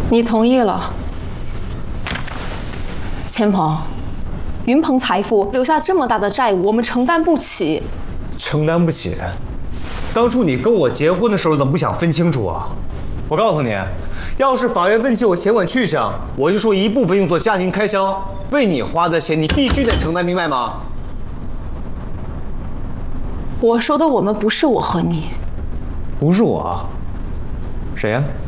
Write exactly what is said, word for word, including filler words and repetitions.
你同意了，钱鹏，云鹏财富留下这么大的债务，我们承担不起。 承担不起？当初你跟我结婚的时候，怎么不想分清楚啊？我告诉你，要是法院问起我钱款去向，我就说一部分用作家庭开销，为你花的钱你必须得承担，明白吗？ 我说的我们不是我和你， 不是我，谁呀？